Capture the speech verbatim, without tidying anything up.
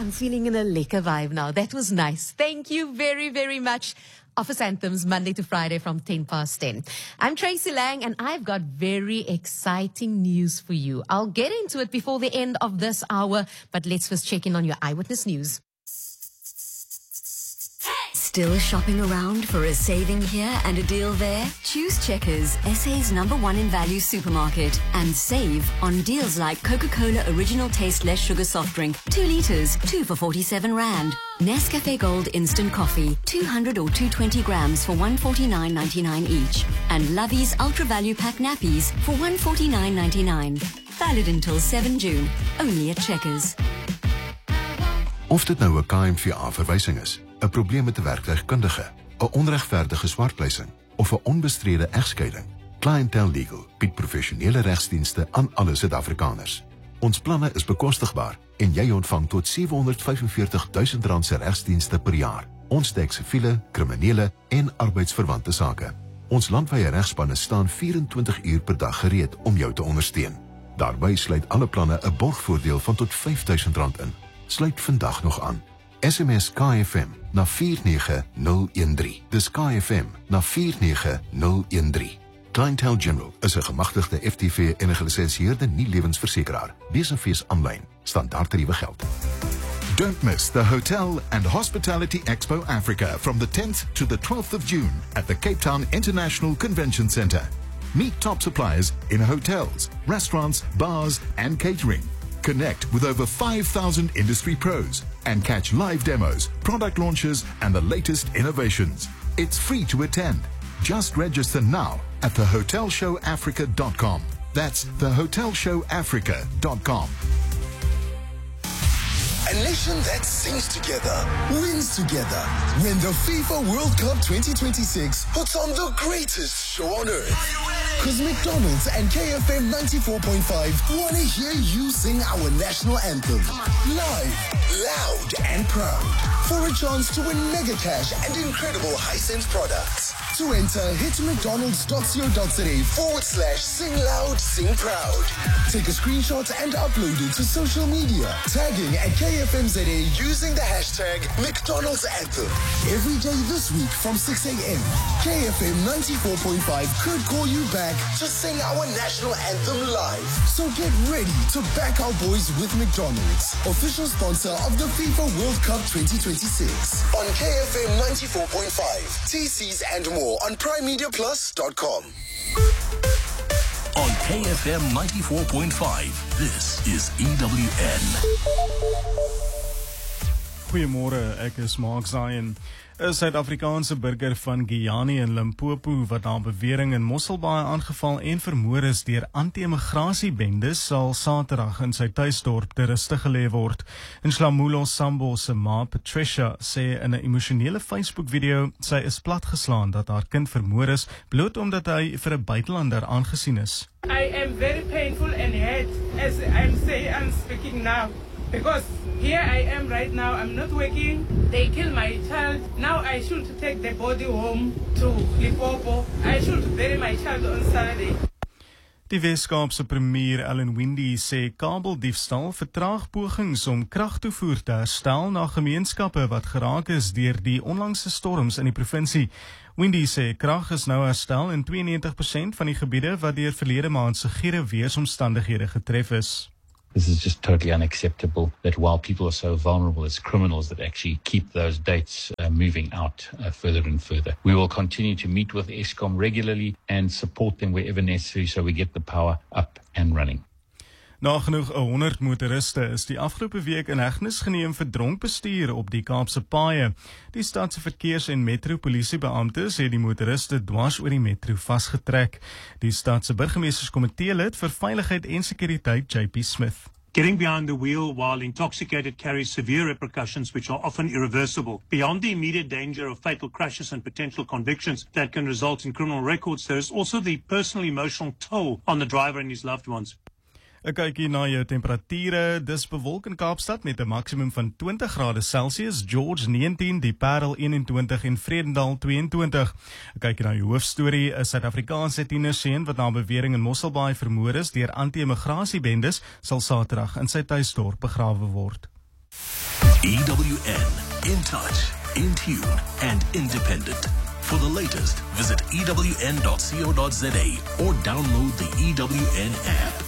I'm feeling in a lekker vibe now. That was nice. Thank you very, very much. Office Anthems, Monday to Friday from ten past ten. I'm Tracy Lang, and I've got very exciting news for you. I'll get into it before the end of this hour, but let's first check in on your Eyewitness News. Still shopping around for a saving here and a deal there? Choose Checkers, S A's number one in value supermarket, and save on deals like Coca-Cola Original Taste Less Sugar Soft Drink, two litres, two for forty-seven rand. Nescafe Gold Instant Coffee, two hundred or two hundred twenty grams for one forty-nine ninety-nine each. And Lovey's Ultra Value Pack Nappies for one forty-nine ninety-nine. Valid until seven June. Only at Checkers. Of dit nou 'n K M V A-verwysing is, 'n probleem met 'n werktuigkundige, 'n onregverdige swartpleising of 'n onbestrede egskeiding, Clientele Legal bied professionele regsdienste aan alle Suid-Afrikaners. Ons planne is bekostigbaar en jy ontvang tot sewe honderd vyfenveertig duisend rand se regsdienste per jaar. Ons dek siviele, kriminele en arbeidsverwante sake. Ons landwyse regspanne staan vyf-en-twintig uur per dag gereed om jou te ondersteun. Daarbey sluit alle planne 'n borgvoordeel van tot vyf duisend rand in. Sluit vandag nog aan. S M S K F M na vier nege nul een drie. Dis K F M na vier nege nul een drie. Clientele General is 'n gemagtigde F T V en 'n gelisensieerde nie-lewensversekeraar. Wees en fees aanlyn. Standaard tariewe geld. Don't miss the Hotel and Hospitality Expo Africa from the tenth to the twelfth of June at the Cape Town International Convention Centre. Meet top suppliers in hotels, restaurants, bars and catering. Connect with over five thousand industry pros and catch live demos, product launches and the latest innovations. It's free to attend. Just register now at the hotel show africa dot com. That's the hotel show africa dot com. A nation that sings together, wins together. When the FIFA World Cup twenty twenty-six puts on the greatest show on earth. Because McDonald's and K F M ninety-four point five want to hear you sing our national anthem. Live, loud and proud. For a chance to win mega cash and incredible Hisense products. To enter, hit mcdonalds.co.za forward slash sing loud, sing proud. Take a screenshot and upload it to social media, tagging at K F M Z A using the hashtag McDonald's Anthem. Every day this week from six a.m., K F M ninety-four point five could call you back to sing our national anthem live. So get ready to back our boys with McDonald's, official sponsor of the FIFA World Cup twenty twenty-six. On K F M ninety-four point five, T Cs and more on prime media plus dot com. On K F M ninety-four point five, this is E W N. Goeiemôre, ek is Mark Zion. 'n Suid-Afrikaanse burger van Guyana in Limpopo wat na bewering in Mosselbaai aangeval en vermoor is deur anti-immigrasiebendes sal Saterdag in sy tuisdorp ter ruste gelê word. En Slamulo Sambo se ma Patricia sê in 'n emosionele Facebook-video sy is platgeslaan dat haar kind vermoor is bloot omdat hy vir 'n buitelander aangesien is. I am very painful and hurt as I'm saying I'm speaking now. Because here I am right now, I'm not working, they killed my child, now I should take the body home to Limpopo, I should bury my child on Saturday. Die Weskaapse premier Ellen Windey sê kabeldiefstal vertraag pogings om kragtoevoer te herstel na gemeenskappe wat geraak is deur die onlangse storms in die provinsie. Windey sê krag is nou herstel in twee en negentig persent van die gebiede wat deur verlede maand se gure weeromstandighede getref is. This is just totally unacceptable that while people are so vulnerable as criminals that actually keep those dates uh, moving out uh, further and further. We will continue to meet with Eskom regularly and support them wherever necessary so we get the power up and running. Nagenoeg honderd motoriste is die afgelope week in hegtenis geneem vir dronk bestuur op die Kaapse paaie. Die stadse verkeers- en metropolisiebeamptes het die motoriste dwars oor die metro vasgetrek. Die stadse burgemeesterskomitee lid vir veiligheid en sekuriteit J P Smith. Getting behind the wheel while intoxicated carries severe repercussions which are often irreversible. Beyond the immediate danger of fatal crashes and potential convictions that can result in criminal records, there is also the personal emotional toll on the driver and his loved ones. 'n Kykie na jou temperature, dis bewolk in Kaapstad met 'n maksimum van twintig grade Celsius, George negentien, die Parel eenentwintig en Vredendal tweeëntwintig. 'n Kykie na jou hoofstorie, 'n Suid-Afrikaanse tienerseun wat na bewering in Mosselbaai vermoor is deur anti-immigrasiebendes sal Saterdag in sy tuisdorp begrawe word. E W N, in touch, in tune, and independent. For the latest, visit E W N dot co dot za or download the E W N app.